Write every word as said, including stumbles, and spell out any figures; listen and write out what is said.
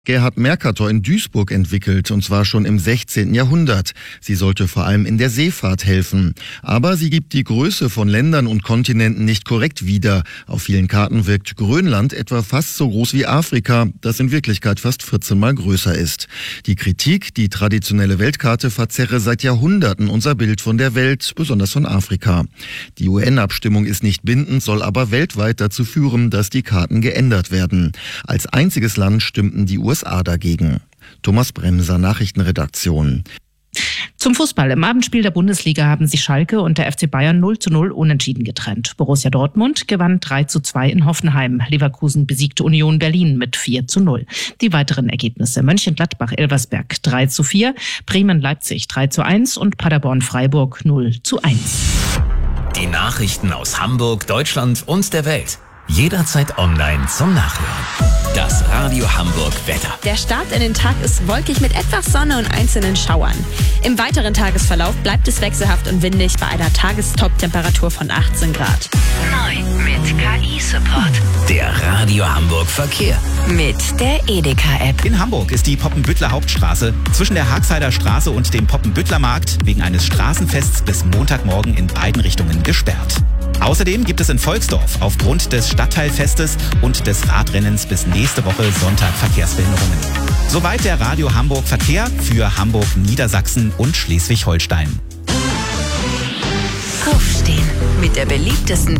Gerhard Mercator in Duisburg entwickelt, und zwar schon im sechzehnten Jahrhundert. Sie sollte vor allem in der Seefahrt helfen. Aber sie gibt die Größe von Ländern und Kontinenten nicht korrekt wieder. Auf vielen Karten wirkt Grönland etwa fast so groß wie Afrika, das in Wirklichkeit fast vierzehn Mal größer ist. Die Kritik, die traditionelle Weltkarte verzerre seit Jahrhunderten unser Bild von der Welt, besonders von Afrika. Die U N-Abstimmung ist nicht bindend, soll aber weltweit dazu führen, dass die Karten geändert werden. Als einziges Land stimmten die U S A dagegen. Thomas Bremser, Nachrichtenredaktion. Zum Fußball. Im Abendspiel der Bundesliga haben sich Schalke und der F C Bayern null zu null unentschieden getrennt. Borussia Dortmund gewann drei zu zwei in Hoffenheim. Leverkusen besiegte Union Berlin mit vier zu null. Die weiteren Ergebnisse: Mönchengladbach-Elversberg drei zu vier, Bremen-Leipzig drei zu eins und Paderborn-Freiburg null zu eins. Die Nachrichten aus Hamburg, Deutschland und der Welt. Jederzeit online zum Nachhören. Das Radio Hamburg Wetter. Der Start in den Tag ist wolkig mit etwas Sonne und einzelnen Schauern. Im weiteren Tagesverlauf bleibt es wechselhaft und windig bei einer Tagestop-Temperatur von achtzehn Grad. Neu mit K I-Support. Der Radio Hamburg Verkehr. Mit der Edeka-App. In Hamburg ist die Poppenbüttler Hauptstraße zwischen der Haagseider Straße und dem Poppenbüttler Markt wegen eines Straßenfests bis Montagmorgen in beiden Richtungen gesperrt. Außerdem gibt es in Volksdorf aufgrund des Stadtteilfestes und des Radrennens bis nächste Woche Sonntag Verkehrsbehinderungen. Soweit der Radio Hamburg Verkehr für Hamburg, Niedersachsen und Schleswig-Holstein. Aufstehen. Mit der beliebtesten